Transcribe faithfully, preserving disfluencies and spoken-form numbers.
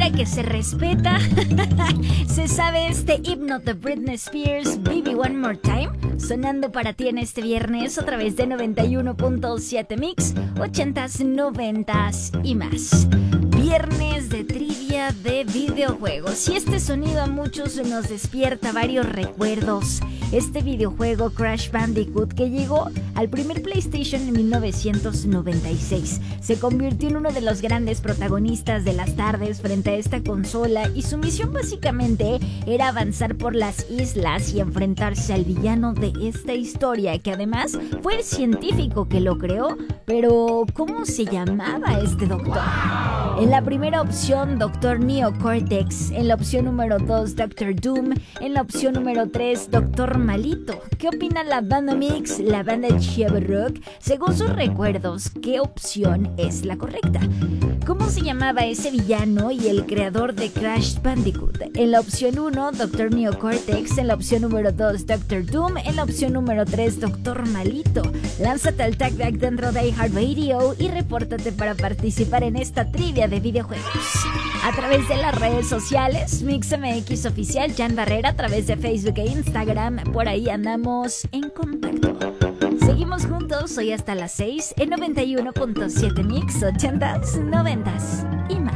hora que se respeta. Se sabe este himno de Britney Spears, Baby One More Time, sonando para ti en este viernes a través de noventa y uno punto siete Mix, ochentas, noventas y más. Viernes de trivia de videojuegos, y este sonido a muchos nos despierta varios recuerdos. Este videojuego Crash Bandicoot, que llegó al primer PlayStation en mil novecientos noventa y seis, se convirtió en uno de los grandes protagonistas de las tardes frente a esta consola, y su misión básicamente era avanzar por las islas y enfrentarse al villano de esta historia, que además fue el científico que lo creó. Pero ¿cómo se llamaba este doctor? En la primera opción, Doctor Neo Cortex. En la opción número dos, Doctor Doom. En la opción número tres, Doctor Malito. ¿Qué opina la banda Mix, la banda Rock? Según sus recuerdos, ¿qué opción es la correcta? ¿Cómo se llamaba ese villano y el creador de Crash Bandicoot? En la opción uno, Doctor Neo Cortex. En la opción número dos, Doctor Doom. En la opción número tres, Doctor Malito. Lánzate al tag back dentro de iHeartRadio y repórtate para participar en esta trivia de videojuegos. A través de las redes sociales, MixMX Oficial, Jan Barrera, a través de Facebook e Instagram, por ahí andamos en contacto. Seguimos juntos hoy hasta las seis en noventa y uno punto siete Mix, ochentas, noventas y más.